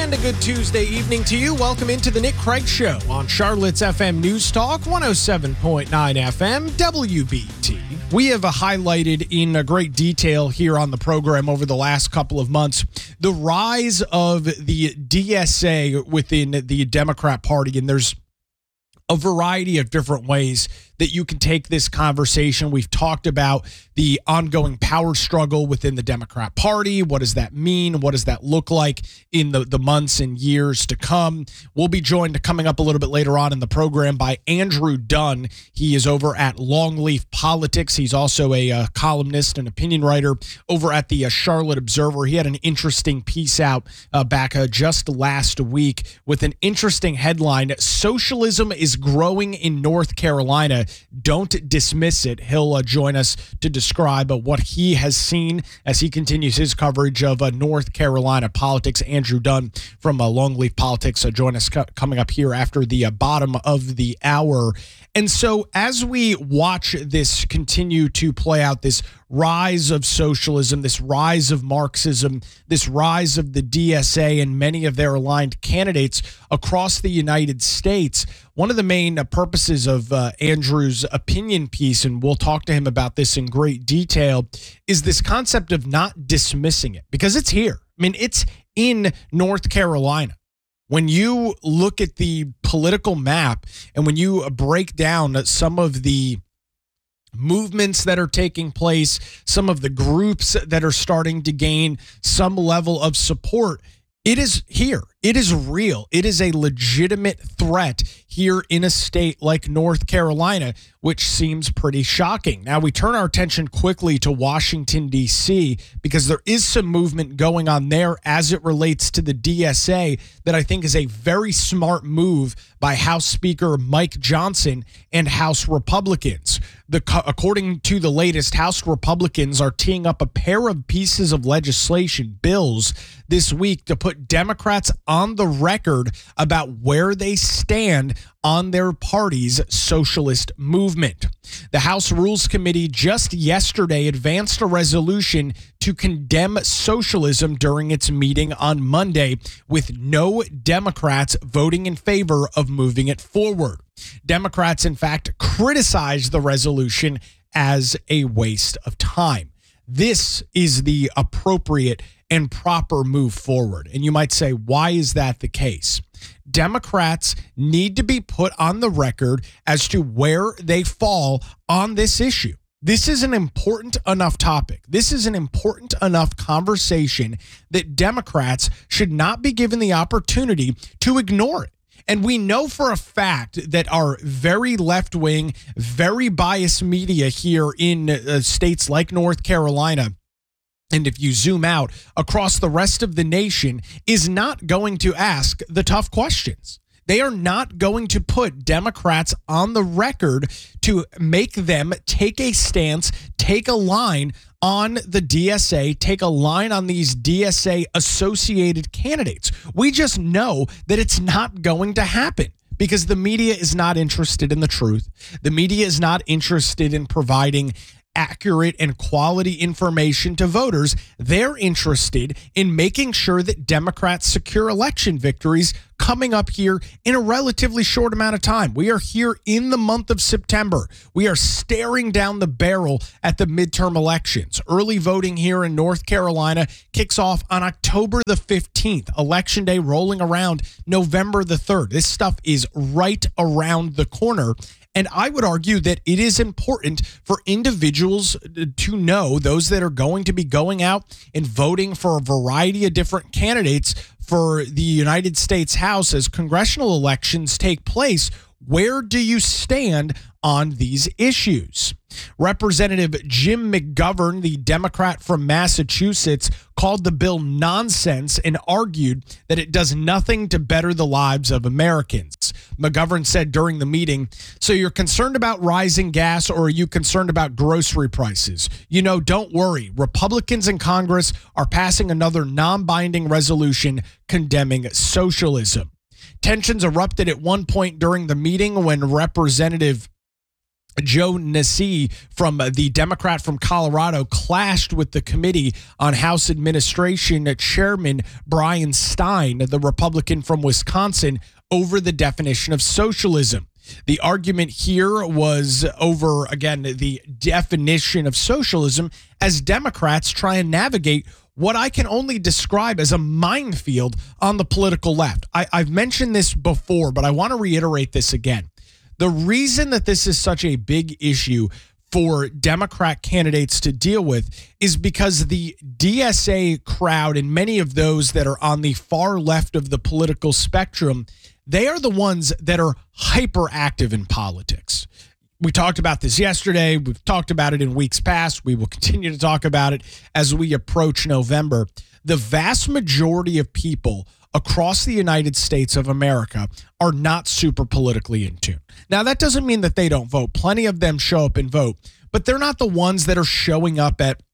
And a good Tuesday evening to you. Welcome into the Nick Craig Show on Charlotte's FM News Talk 107.9 FM WBT. We have highlighted in great detail here on the program over the last couple of months the rise of the DSA within the Democrat Party, and there's a variety of different ways that you can take this conversation. We've talked about the ongoing power struggle within the Democrat Party. What does that mean? What does that look like in the months and years to come? We'll be joined coming up a little bit later on in the program by Andrew Dunn. He is over at Longleaf Politics. He's also a columnist and opinion writer over at the Charlotte Observer. He had an interesting piece out back just last week with an interesting headline: "Socialism is growing in North Carolina. Don't dismiss it." He'll join us to describe what he has seen as he continues his coverage of North Carolina politics. Andrew Dunn from Longleaf Politics join us coming up here after the bottom of the hour. And so as we watch this continue to play out, this rise of socialism, this rise of Marxism, this rise of the DSA and many of their aligned candidates across the United States, one of the main purposes of Andrew's opinion piece, and we'll talk to him about this in great detail, is this concept of not dismissing it, because it's here. I mean, it's in North Carolina. When you look at the political map and when you break down some of the movements that are taking place, some of the groups that are starting to gain some level of support, it is here. It is real. It is a legitimate threat here in a state like North Carolina, which seems pretty shocking. Now, we turn our attention quickly to Washington, D.C., because there is some movement going on there as it relates to the DSA that I think is a very smart move by House Speaker Mike Johnson and House Republicans. According to the latest, House Republicans are teeing up a pair of pieces of legislation, bills, this week to put Democrats on the record about where they stand on their party's socialist movement. The House Rules Committee just yesterday advanced a resolution to condemn socialism during its meeting on Monday, with no Democrats voting in favor of moving it forward. Democrats, in fact, criticized the resolution as a waste of time. This is the appropriate and proper move forward. And you might say, why is that the case? Democrats need to be put on the record as to where they fall on this issue. This is an important enough topic. This is an important enough conversation that Democrats should not be given the opportunity to ignore it. And we know for a fact that our very left-wing, very biased media here in states like North Carolina, and if you zoom out across the rest of the nation, is not going to ask the tough questions. They are not going to put Democrats on the record to make them take a stance, take a line on the DSA, take a line on these DSA-associated candidates. We just know that it's not going to happen because the media is not interested in the truth. The media is not interested in providing accurate and quality information to voters. They're interested in making sure that Democrats secure election victories coming up here in a relatively short amount of time. We are here in the month of September. We are staring down the barrel at the midterm elections. Early voting here in North Carolina kicks off on October the 15th. Election day rolling around November the 3rd. This stuff is right around the corner. And I would argue that it is important for individuals to know, those that are going to be going out and voting for a variety of different candidates for the United States House as congressional elections take place, where do you stand on these issues? Representative Jim McGovern, the Democrat from Massachusetts, called the bill nonsense and argued that it does nothing to better the lives of Americans. McGovern said during the meeting, "So you're concerned about rising gas, or are you concerned about grocery prices? You know, don't worry. Republicans in Congress are passing another non-binding resolution condemning socialism." Tensions erupted at one point during the meeting when Representative Joe Nasi, from the Democrat from Colorado, clashed with the Committee on House Administration Chairman Brian Stein, the Republican from Wisconsin, over the definition of socialism. The argument here was over, again, the definition of socialism as Democrats try and navigate what I can only describe as a minefield on the political left. I've mentioned this before, but I want to reiterate this again. The reason that this is such a big issue for Democrat candidates to deal with is because the DSA crowd and many of those that are on the far left of the political spectrum, they are the ones that are hyperactive in politics. We talked about this yesterday. We've talked about it in weeks past. We will continue to talk about it as we approach November. The vast majority of people across the United States of America are not super politically in tune. Now, that doesn't mean that they don't vote. Plenty of them show up and vote, but they're not the ones that are showing up at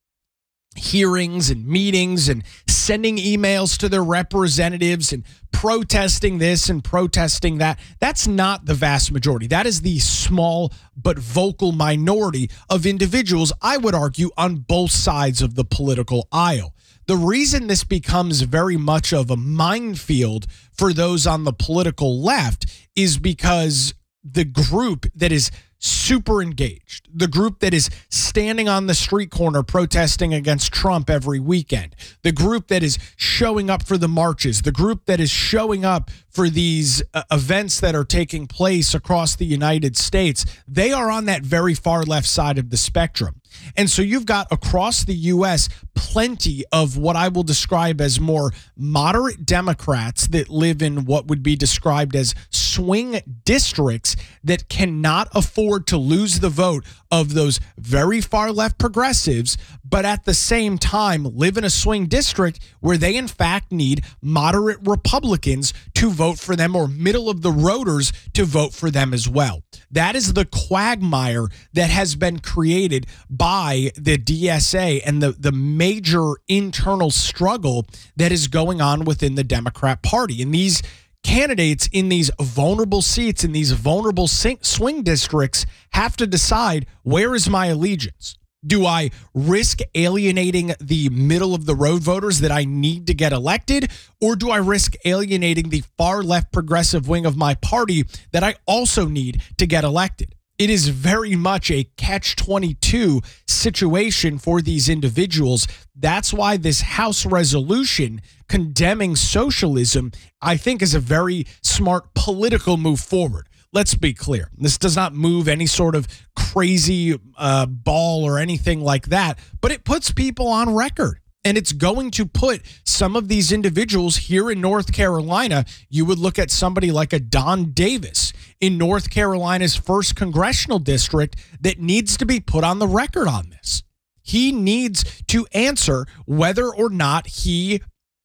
hearings and meetings and sending emails to their representatives and protesting this and protesting that. That's not the vast majority. That is the small but vocal minority of individuals, I would argue, on both sides of the political aisle. The reason this becomes very much of a minefield for those on the political left is because the group that is super engaged, the group that is standing on the street corner protesting against Trump every weekend, the group that is showing up for the marches, the group that is showing up for these events that are taking place across the United States, they are on that very far left side of the spectrum. And so you've got across the U.S. plenty of what I will describe as more moderate Democrats that live in what would be described as swing districts that cannot afford to lose the vote of those very far left progressives, but at the same time live in a swing district where they in fact need moderate Republicans to vote for them, or middle of the roaders to vote for them as well. That is the quagmire that has been created by the DSA and the major internal struggle that is going on within the Democrat Party. And these candidates in these vulnerable seats, in these vulnerable swing districts, have to decide, where is my allegiance? Do I risk alienating the middle of the road voters that I need to get elected? Or do I risk alienating the far left progressive wing of my party that I also need to get elected? It is very much a catch-22 situation for these individuals. That's why this House resolution condemning socialism, I think, is a very smart political move forward. Let's be clear. This does not move any sort of crazy ball or anything like that, but it puts people on record. And it's going to put some of these individuals here in North Carolina. You would look at somebody like a Don Davis in North Carolina's 1st congressional district that needs to be put on the record on this. He needs to answer whether or not he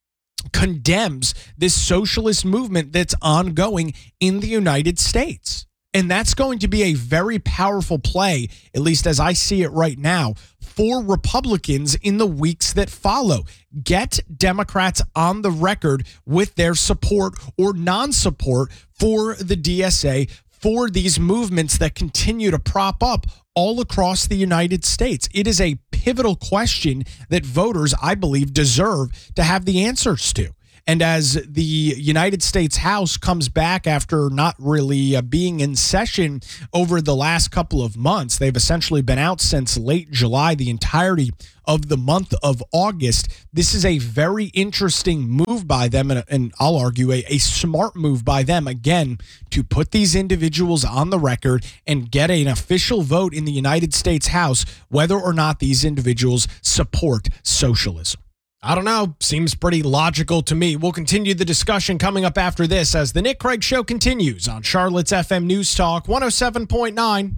condemns this socialist movement that's ongoing in the United States. And that's going to be a very powerful play, at least as I see it right now, for Republicans in the weeks that follow. Get Democrats on the record with their support or non-support for the DSA, for these movements that continue to prop up all across the United States. It is a pivotal question that voters, I believe, deserve to have the answers to. And as the United States House comes back after not really being in session over the last couple of months, they've essentially been out since late July, the entirety of the month of August. This is a very interesting move by them, and I'll argue a smart move by them, again, to put these individuals on the record and get an official vote in the United States House whether or not these individuals support socialism. I don't know. Seems pretty logical to me. We'll continue the discussion coming up after this as the Nick Craig Show continues on Charlotte's FM News Talk 107.9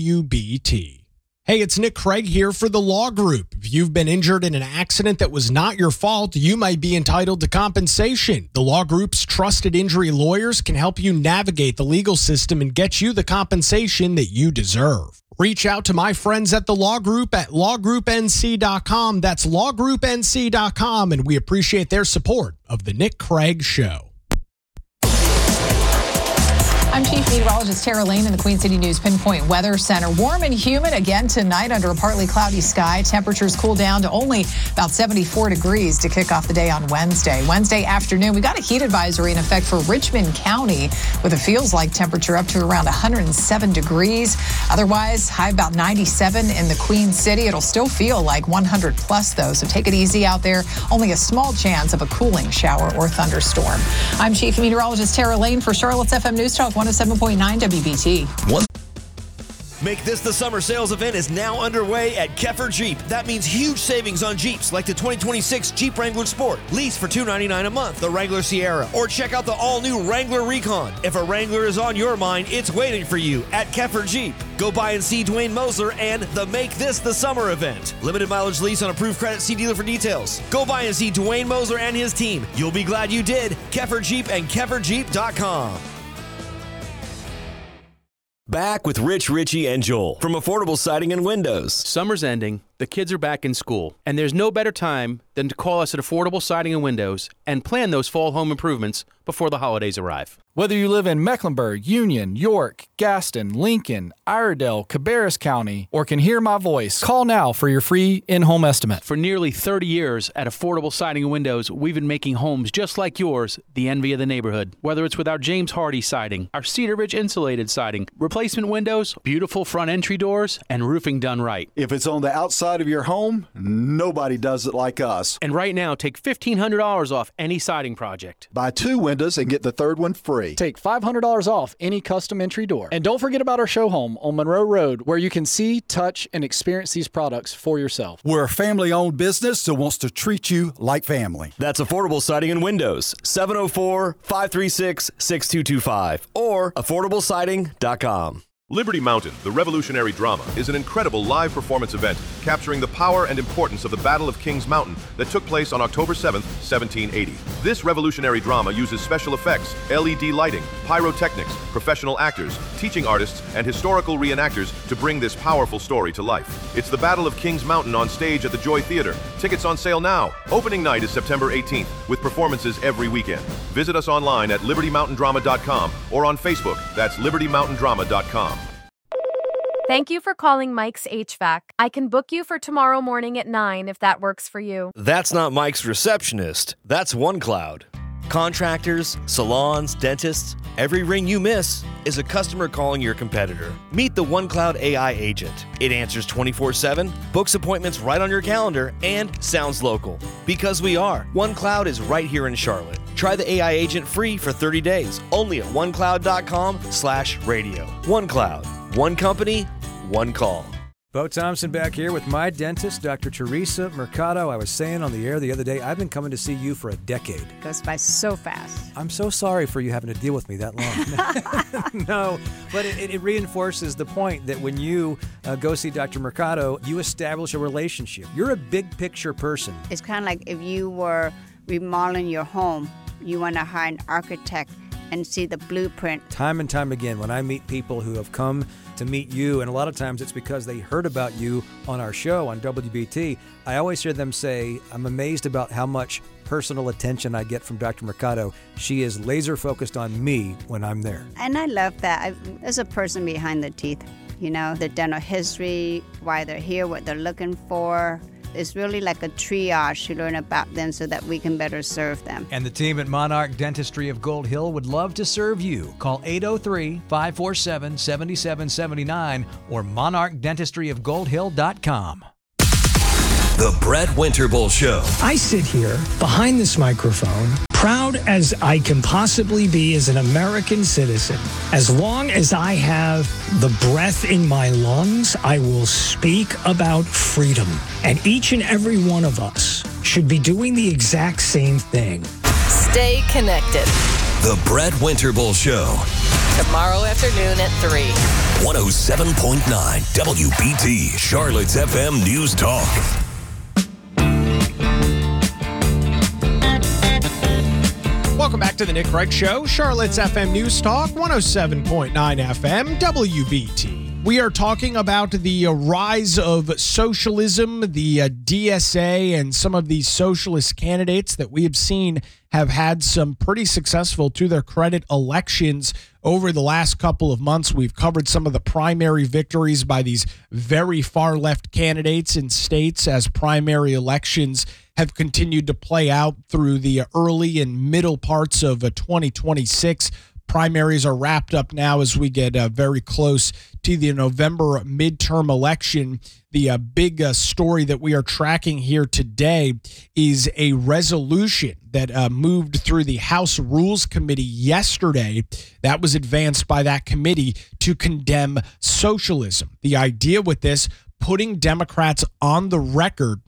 WBT. Hey, it's Nick Craig here for The Law Group. If you've been injured in an accident that was not your fault, you might be entitled to compensation. The Law Group's trusted injury lawyers can help you navigate the legal system and get you the compensation that you deserve. Reach out to my friends at The Law Group at lawgroupnc.com. That's lawgroupnc.com, and we appreciate their support of The Nick Craig Show. I'm Chief Meteorologist Tara Lane in the Queen City News Pinpoint Weather Center. Warm and humid again tonight under a partly cloudy sky. Temperatures cool down to only about 74 degrees to kick off the day on Wednesday. Wednesday afternoon, we got a heat advisory in effect for Richmond County with a feels-like temperature up to around 107 degrees. Otherwise, high about 97 in the Queen City. It'll still feel like 100 plus, though, so take it easy out there. Only a small chance of a cooling shower or thunderstorm. I'm Chief Meteorologist Tara Lane for Charlotte's FM News Talk 107.9 WBT. Make This the Summer sales event is now underway at Keffer Jeep. That means huge savings on Jeeps like the 2026 Jeep Wrangler Sport. Lease for $299 a month, the Wrangler Sierra, or check out the all-new Wrangler Recon. If a Wrangler is on your mind, it's waiting for you at Keffer Jeep. Go by and see Dwayne Mosler and the Make This the Summer event. Limited mileage lease on approved credit. See dealer for details. Go by and see Dwayne Mosler and his team. You'll be glad you did. Keffer Jeep and KefferJeep.com. Back with Rich, Richie, and Joel from Affordable Siding and Windows. Summer's ending, the kids are back in school, and there's no better time than to call us at Affordable Siding and Windows and plan those fall home improvements before the holidays arrive. Whether you live in Mecklenburg, Union, York, Gaston, Lincoln, Iredell, Cabarrus County, or can hear my voice, call now for your free in-home estimate. For nearly 30 years at Affordable Siding and Windows, we've been making homes just like yours the envy of the neighborhood. Whether it's with our James Hardy siding, our Cedar Ridge insulated siding, replacement windows, beautiful front entry doors, and roofing done right. If it's on the outside of your home, nobody does it like us. And right now, take $1,500 off any siding project. Buy 2 windows and get the 3rd one free. Take $500 off any custom entry door. And don't forget about our show home on Monroe Road, where you can see, touch, and experience these products for yourself. We're a family-owned business that wants to treat you like family. That's Affordable Siding and Windows, 704-536-6225 or affordablesiding.com. Liberty Mountain, the revolutionary drama, is an incredible live performance event capturing the power and importance of the Battle of Kings Mountain that took place on October 7th, 1780. This revolutionary drama uses special effects, LED lighting, pyrotechnics, professional actors, teaching artists, and historical reenactors to bring this powerful story to life. It's the Battle of Kings Mountain on stage at the Joy Theater. Tickets on sale now. Opening night is September 18th, with performances every weekend. Visit us online at libertymountaindrama.com or on Facebook. That's libertymountaindrama.com. Thank you for calling Mike's HVAC. I can book you for tomorrow morning at 9 if that works for you. That's not Mike's receptionist. That's OneCloud. Contractors, salons, dentists, every ring you miss is a customer calling your competitor. Meet the OneCloud AI agent. It answers 24/7, books appointments right on your calendar, and sounds local. Because we are. OneCloud is right here in Charlotte. Try the AI agent free for 30 days, only at onecloud.com/radio. OneCloud. One company, one call. Bo Thompson back here with my dentist, Dr. Teresa Mercado. I was saying on the air the other day, I've been coming to see you for a decade. Goes by so fast. I'm so sorry for you having to deal with me that long. No, but it reinforces the point that when you go see Dr. Mercado, you establish a relationship. You're a big picture person. It's kind of like if you were remodeling your home, you want to hire an architect and see the blueprint. Time and time again, when I meet people who have come to meet you, and a lot of times it's because they heard about you on our show on WBT, I always hear them say, I'm amazed about how much personal attention I get from Dr. Mercado. She is laser focused on me when I'm there. And I love that. There's a person behind the teeth, you know, the dental history, why they're here, what they're looking for. It's really like a triage to learn about them so that we can better serve them. And the team at Monarch Dentistry of Gold Hill would love to serve you. Call 803-547-7779 or monarchdentistryofgoldhill.com. The Brett Winterble Show. I sit here behind this microphone, proud as I can possibly be as an American citizen. As long as I have the breath in my lungs, I will speak about freedom. And each and every one of us should be doing the exact same thing. Stay connected. The Brett Winterble Show. Tomorrow afternoon at 3. 107.9 WBT, Charlotte's FM News Talk. Welcome back to the Nick Craig Show, Charlotte's FM News Talk, 107.9 FM, WBT. We are talking about the rise of socialism, the DSA, and some of these socialist candidates that we have seen have had some pretty successful, to their credit, elections over the last couple of months. We've covered some of the primary victories by these very far left candidates in states as primary elections have continued to play out through the early and middle parts of 2026. Primaries are wrapped up now as we get very close to the November midterm election. The big story that we are tracking here today is a resolution that moved through the House Rules Committee yesterday. That was advanced by that committee to condemn socialism. The idea with this, putting Democrats on the record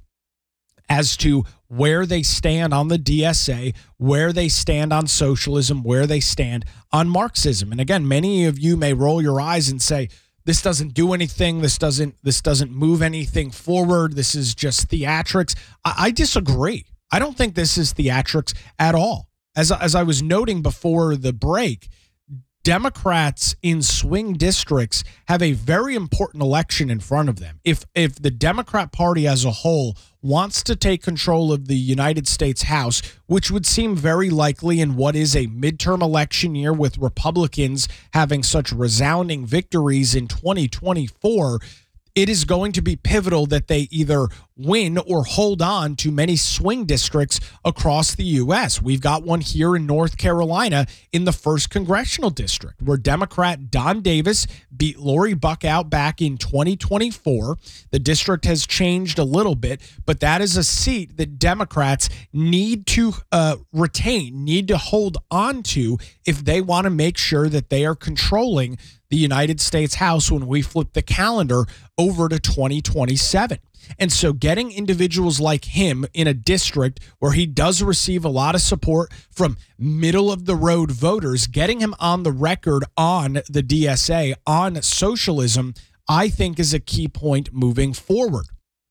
as to where they stand on the DSA, where they stand on socialism, where they stand on Marxism. And again, many of you may roll your eyes and say, this doesn't do anything. This doesn't move anything forward. This is just theatrics. I disagree. I don't think this is theatrics at all. As I was noting before the break, Democrats in swing districts have a very important election in front of them. If the Democrat Party as a whole wants to take control of the United States House, which would seem very likely in what is a midterm election year with Republicans having such resounding victories in 2024, it is going to be pivotal that they either win or hold on to many swing districts across the U.S. We've got one here in North Carolina in the 1st Congressional District, where Democrat Don Davis beat Lori Buck out back in 2024. The district has changed a little bit, but that is a seat that Democrats need to retain, need to hold on to if they want to make sure that they are controlling the United States House when we flip the calendar over to 2027. And so getting individuals like him in a district where he does receive a lot of support from middle of the road voters, getting him on the record on the DSA, on socialism, I think is a key point moving forward.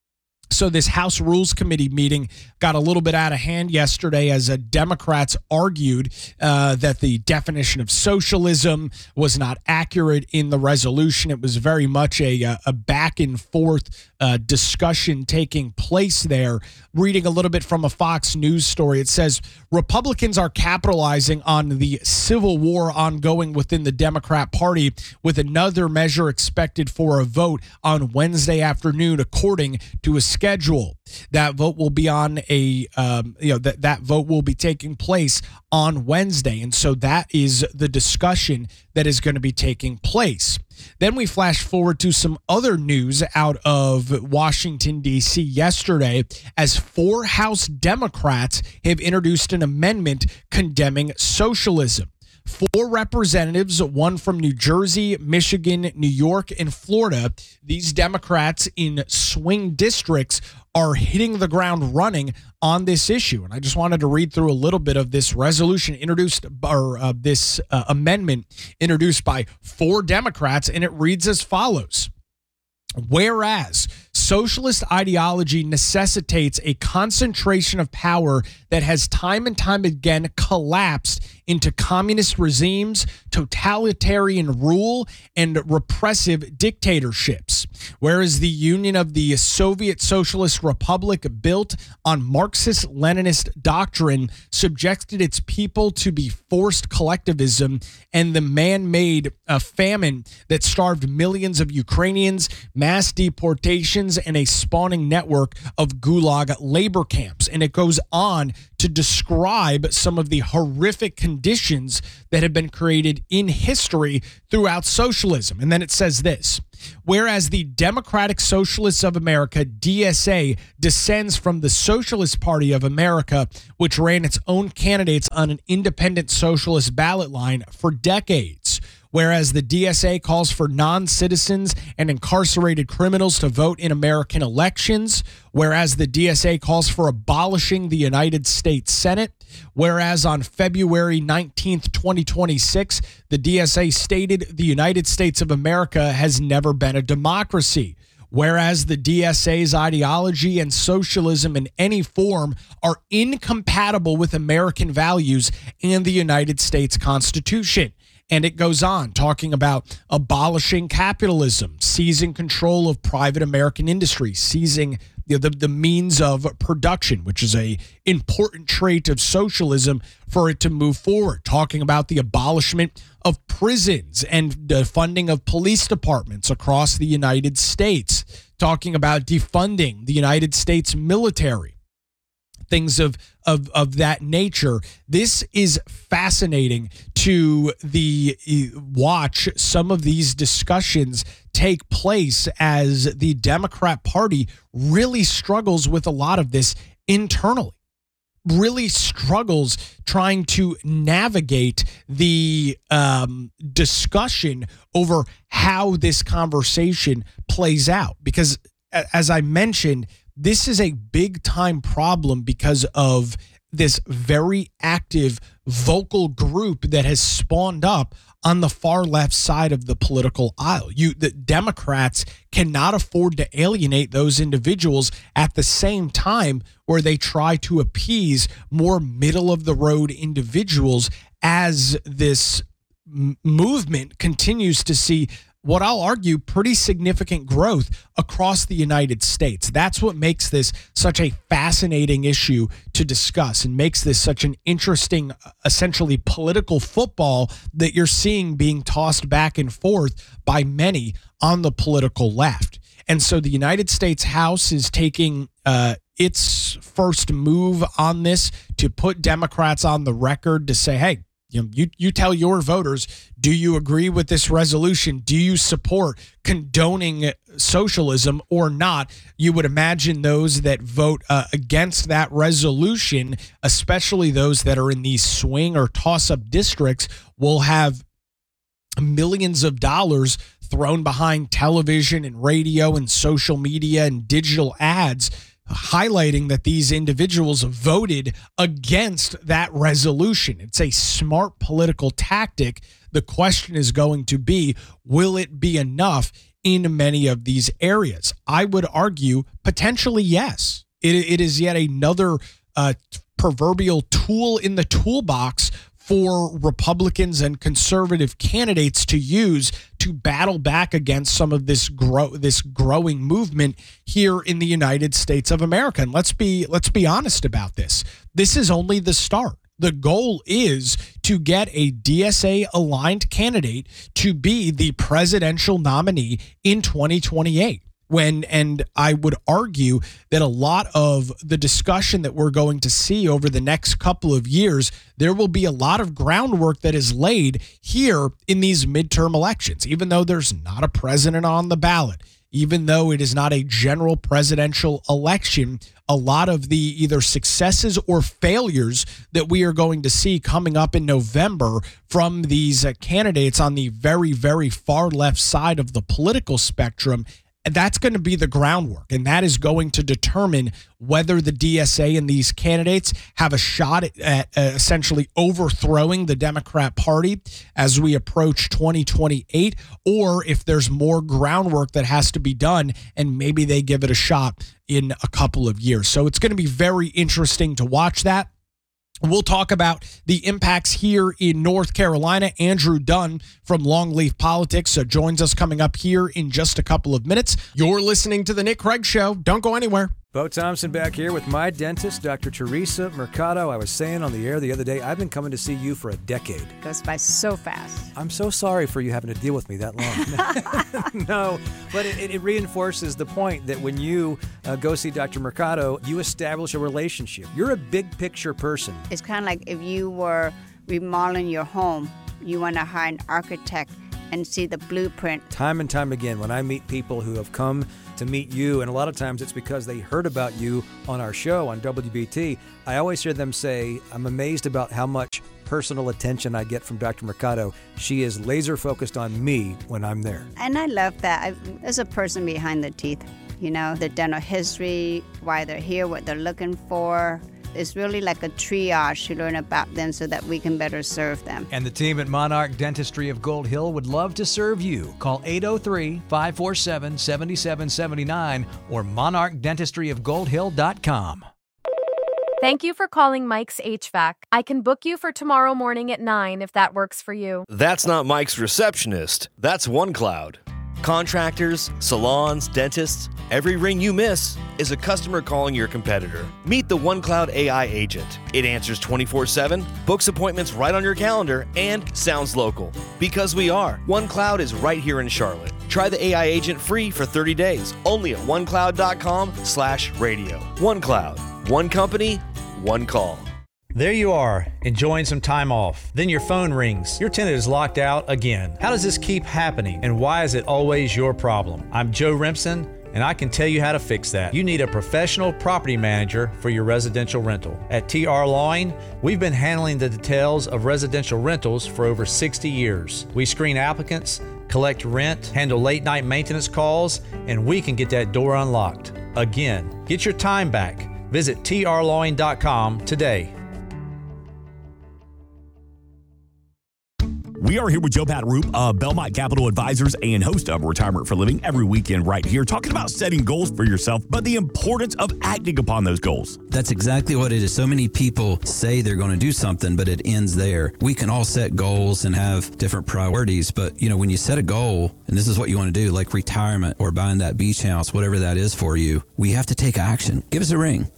So this House Rules Committee meeting got a little bit out of hand yesterday as Democrats argued that the definition of socialism was not accurate in the resolution. It was very much a back and forth discussion taking place there. Reading a little bit from a Fox News story, it says Republicans are capitalizing on the civil war ongoing within the Democrat Party with another measure expected for a vote on Wednesday afternoon, according to a schedule. That vote will be on that vote will be taking place on Wednesday. And so that is the discussion that is going to be taking place. Then we flash forward to some other news out of Washington, D.C. yesterday, as 4 House Democrats have introduced an amendment condemning socialism. 4 representatives, one from New Jersey, Michigan, New York, and Florida. These Democrats in swing districts are hitting the ground running on this issue. And I just wanted to read through a little bit of this resolution introduced, or this amendment introduced by 4 Democrats, and it reads as follows. Whereas socialist ideology necessitates a concentration of power that has time and time again collapsed into communist regimes, totalitarian rule, and repressive dictatorships. Whereas the Union of the Soviet Socialist Republic, built on Marxist-Leninist doctrine, subjected its people to be forced collectivism and the man-made famine that starved millions of Ukrainians, mass deportations, and a spawning network of gulag labor camps. And it goes on to describe some of the horrific conditions that have been created in history throughout socialism. And then it says this: whereas the Democratic Socialists of America, DSA, descends from the Socialist Party of America, which ran its own candidates on an independent socialist ballot line for decades. Whereas the DSA calls for non-citizens and incarcerated criminals to vote in American elections. Whereas the DSA calls for abolishing the United States Senate. Whereas on February 19th, 2026, the DSA stated the United States of America has never been a democracy. Whereas the DSA's ideology and socialism in any form are incompatible with American values and the United States Constitution. And it goes on talking about abolishing capitalism, seizing control of private American industry, seizing the means of production, which is a important trait of socialism for it to move forward, talking about the abolishment of prisons and the funding of police departments across the United States, talking about defunding the United States military, things of that nature. This is fascinating to watch some of these discussions take place as the Democrat Party really struggles with a lot of this internally, really struggles trying to navigate the discussion over how this conversation plays out. Because as I mentioned, this is a big time problem because of this very active vocal group that has spawned up on the far left side of the political aisle. The Democrats cannot afford to alienate those individuals at the same time where they try to appease more middle of the road individuals as this movement continues to see what I'll argue pretty significant growth across the United States. That's what makes this such a fascinating issue to discuss and makes this such an interesting, essentially political football that you're seeing being tossed back and forth by many on the political left. And so the United States House is taking its first move on this to put Democrats on the record to say, hey, you tell your voters, do you agree with this resolution? Do you support condoning socialism or not? You would imagine those that vote against that resolution, especially those that are in these swing or toss-up districts, will have millions of dollars thrown behind television and radio and social media and digital ads, highlighting that these individuals voted against that resolution. It's a smart political tactic. The question is going to be, will it be enough in many of these areas? I would argue potentially yes. It is yet another proverbial tool in the toolbox for Republicans and conservative candidates to use to battle back against some of this growing movement here in the United States of America. And let's be honest about this. This is only the start. The goal is to get a DSA-aligned candidate to be the presidential nominee in 2028. And I would argue that a lot of the discussion that we're going to see over the next couple of years, there will be a lot of groundwork that is laid here in these midterm elections, even though there's not a president on the ballot, even though it is not a general presidential election. A lot of the either successes or failures that we are going to see coming up in November from these candidates on the very, very far left side of the political spectrum, that's going to be the groundwork, and that is going to determine whether the DSA and these candidates have a shot at essentially overthrowing the Democrat Party as we approach 2028, or if there's more groundwork that has to be done and maybe they give it a shot in a couple of years. So it's going to be very interesting to watch that. We'll talk about the impacts here in North Carolina. Andrew Dunn from Longleaf Politics joins us coming up here in just a couple of minutes. You're listening to The Nick Craig Show. Don't go anywhere. Bo Thompson back here with my dentist, Dr. Teresa Mercado. I was saying on the air the other day, I've been coming to see you for a decade. Goes by so fast. I'm so sorry for you having to deal with me that long. No, but it reinforces the point that when you go see Dr. Mercado, you establish a relationship. You're a big picture person. It's kind of like if you were remodeling your home, you want to hire an architect and see the blueprint. Time and time again, when I meet people who have come to meet you, and a lot of times it's because they heard about you on our show on WBT, I always hear them say, I'm amazed about how much personal attention I get from Dr. Mercado. She is laser focused on me when I'm there. And I love that. There's a person behind the teeth, the dental history, why they're here, what they're looking for. It's really like a triage to learn about them so that we can better serve them. And the team at Monarch Dentistry of Gold Hill would love to serve you. Call 803-547-7779 or monarchdentistryofgoldhill.com. 107.9 Thank you for calling Mike's HVAC. I can book you for tomorrow morning at 9 if that works for you. That's not Mike's receptionist. That's OneCloud. Contractors, salons, dentists, every ring you miss is a customer calling your competitor. Meet the OneCloud AI agent. It answers 24/7, books appointments right on your calendar, and sounds local. Because we are. OneCloud is right here in Charlotte. Try the AI agent free for 30 days, only at onecloud.com/radio. OneCloud. One company, one call. There you are, enjoying some time off. Then your phone rings. Your tenant is locked out again. How does this keep happening, and why is it always your problem? I'm Joe Rimpson, and I can tell you how to fix that. You need a professional property manager for your residential rental. At TR Lawing, we've been handling the details of residential rentals for over 60 years. We screen applicants, collect rent, handle late-night maintenance calls, and we can get that door unlocked. Again, get your time back. Visit trlawing.com today. We are here with Joe Pat Roop of Belmont Capital Advisors and host of Retirement for Living every weekend right here, talking about setting goals for yourself, but the importance of acting upon those goals. That's exactly what it is. So many people say they're going to do something, but it ends there. We can all set goals and have different priorities, but when you set a goal, and this is what you want to do, like retirement or buying that beach house, whatever that is for you, we have to take action. Give us a ring,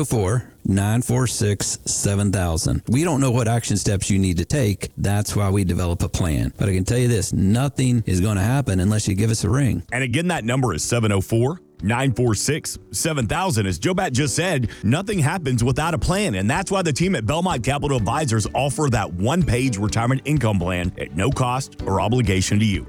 704-946-7000. We don't know what action steps you need to take. That's why we develop a plan. But I can tell you this, nothing is going to happen unless you give us a ring. And again, that number is 704-946-7000. As Joe Pat just said, nothing happens without a plan. And that's why the team at Belmont Capital Advisors offer that one-page retirement income plan at no cost or obligation to you.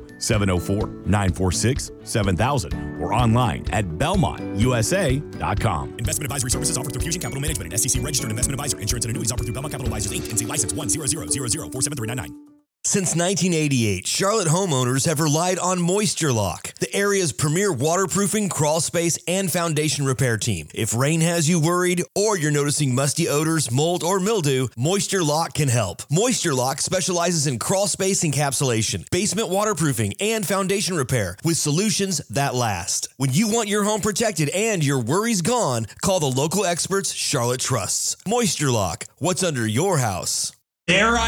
704-946-7000 or online at belmontusa.com. Investment advisory services offered through Fusion Capital Management, an SEC registered investment advisor. Insurance and annuities offered through Belmont Capital Advisors, Inc. NC license 10000047399. Since 1988, Charlotte homeowners have relied on Moisture Lock, the area's premier waterproofing, crawl space, and foundation repair team. If rain has you worried or you're noticing musty odors, mold, or mildew, Moisture Lock can help. Moisture Lock specializes in crawl space encapsulation, basement waterproofing, and foundation repair with solutions that last. When you want your home protected and your worries gone, call the local experts Charlotte trusts. Moisture Lock, what's under your house? Dare I